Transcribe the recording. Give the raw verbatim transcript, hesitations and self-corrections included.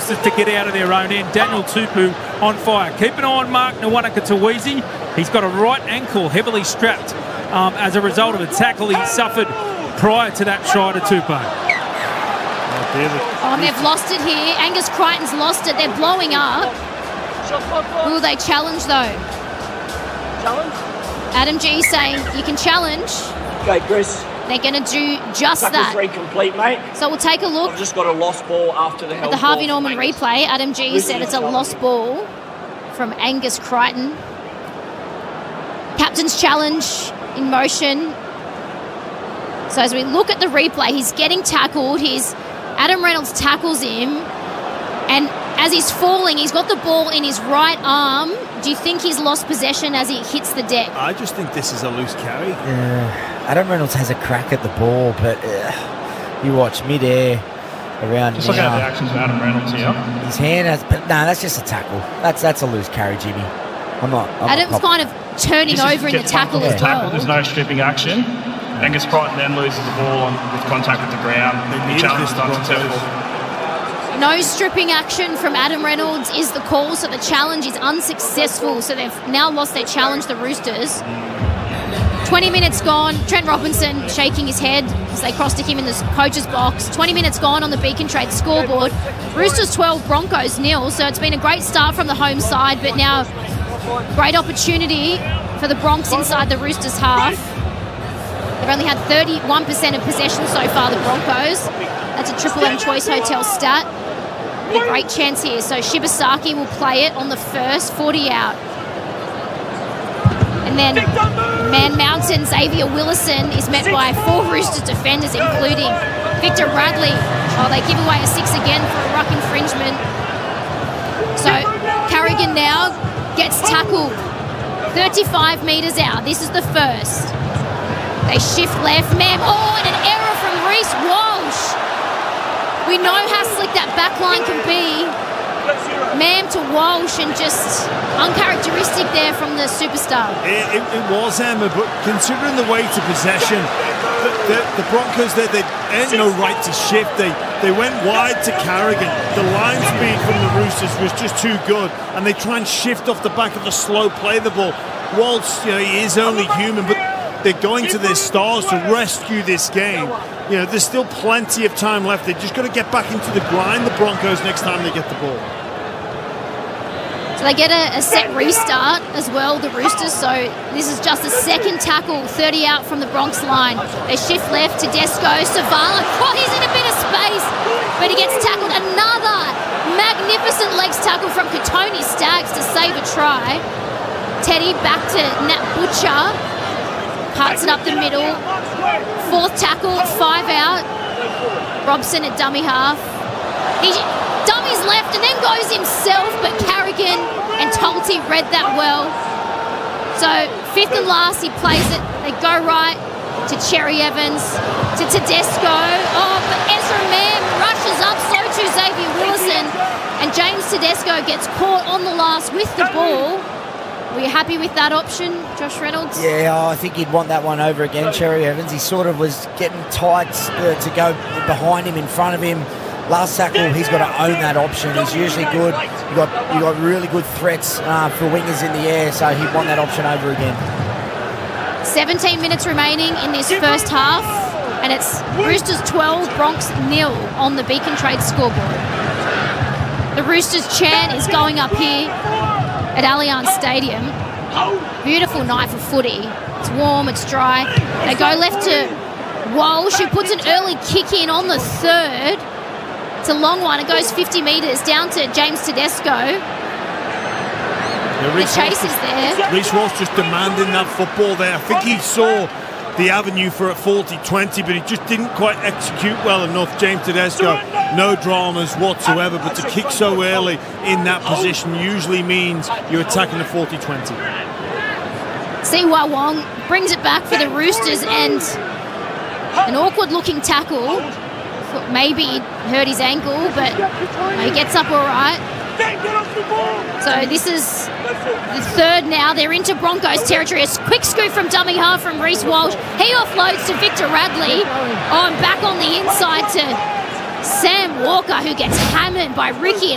Roosters to get out of their own end. Daniel Tupu on fire. Keep an eye on Mark Nawaqanitawisi. He's got a right ankle heavily strapped um, as a result of a tackle he suffered prior to that try to Tupu. Oh, and they've lost it here. Angus Crichton's lost it. They're blowing up. Will they challenge, though? Challenge? Adam G saying you can challenge. Okay, Chris. They're going to do just Tackle that. three complete, mate. So we'll take a look I've just got a lost ball after the at the Harvey Norman replay. Adam G Listen said it's a to lost ball from Angus Crichton. Captain's challenge in motion. So as we look at the replay, he's getting tackled. He's Adam Reynolds tackles him, and as he's falling, he's got the ball in his right arm. Do you think he's lost possession as he hits the deck? I just think this is a loose carry. Yeah. Adam Reynolds has a crack at the ball, but uh, you watch mid-air around Just now. look at the actions of Adam Reynolds here. His hand has, but no, that's just a tackle. That's that's a loose carry, Jimmy. I'm not. I'm Adam's not kind of turning This is- over in the gets tackle bumped as off the tackle. well. There's no stripping action. Angus Crichton then loses the ball on, with contact with the ground. They The need challenge this starts to Broncos. tell. No stripping action from Adam Reynolds is the call, so the challenge is unsuccessful. So they've now lost their challenge, the Roosters. twenty minutes gone. Trent Robinson shaking his head as they cross-stick him in the coach's box. twenty minutes gone on the Beacon Trade scoreboard. Roosters twelve, Broncos nil. So it's been a great start from the home side, but now great opportunity for the Bronx inside the Roosters half. They've only had thirty-one percent of possession so far, the Broncos. That's a Triple M Choice Hotel stat. A great chance here. So Shibasaki will play it on the first, forty out. And then Man Mountain, Xavier Willison is met by four Roosters defenders, including Victor Bradley. Oh, they give away a six again for a ruck infringement. So Carrigan now gets tackled thirty-five metres out. This is the first. They shift left. Mam, oh, and an error from Reece Walsh. We know how slick that back line can be. Mam to Walsh, and just uncharacteristic there from the superstar. It, it, it was, Emma, but considering the weight of possession, the, the, the Broncos, they, they had no right to shift. They they went wide to Carrigan. The line speed from the Roosters was just too good, and they try and shift off the back of a slow play the ball. Walsh, you know, he is only human, but they're going to their stars to rescue this game. You know, there's still plenty of time left. They're just got to get back into the grind, the Broncos, next time they get the ball. So they get a, a set restart as well, the Roosters. So this is just a second tackle, thirty out from the Bronx line. They shift left to Tedesco, Savala. Oh, he's in a bit of space, but he gets tackled. Another magnificent legs tackle from Katoni Staggs to save a try. Teddy back to Nat Butcher. Parts it up the middle. Fourth tackle, five out. Robson at dummy half. He dummies left and then goes himself, but Carrigan and Tolty read that well. So fifth and last, he plays it. They go right to Cherry Evans, to Tedesco. Oh, but Ezra Mam rushes up, so too Xavier Willison. And James Tedesco gets caught on the last with the ball. Were you happy with that option, Josh Reynolds? Yeah, oh, I think he'd want that one over again, Cherry Evans. He sort of was getting tight uh, to go behind him, in front of him. Last tackle, he's got to own that option. He's usually good. You got you got really good threats uh, for wingers in the air, so he'd want that option over again. seventeen minutes remaining in this first half, and it's Roosters twelve, Bronx nil on the Beacon Trade scoreboard. The Roosters chant is going up here at Allianz Stadium. Beautiful night for footy. It's warm, it's dry. They go left to Walsh, who puts an early kick in on the third. It's a long one. It goes fifty metres down to James Tedesco. Yeah, The chase is there. Reece Walsh just demanding that football there. I think he saw the avenue for a forty twenty, but he just didn't quite execute well enough. James Tedesco, no dramas whatsoever, but to kick so early in that position usually means you're attacking the forty twenty. Siwa Wong brings it back for the Roosters, and an awkward looking tackle. Thought maybe he hurt his ankle, but he gets up all right. So this is the third now. They're into Broncos territory. A quick scoop from dummy half from Reece Walsh. He offloads to Victor Radley. Oh, and back on the inside to Sam Walker, who gets hammered by Ricky